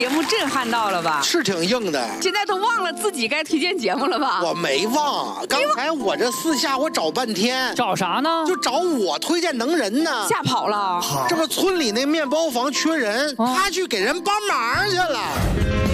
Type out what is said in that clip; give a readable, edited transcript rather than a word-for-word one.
节目震撼到了吧？ 是挺硬的。 现在都忘了自己该推荐节目了吧？ 我没忘，刚才我这四下我找半天， 找啥呢？ 就找我推荐能人呢。 吓跑了。 这不村里那面包房缺人，他去给人帮忙去了。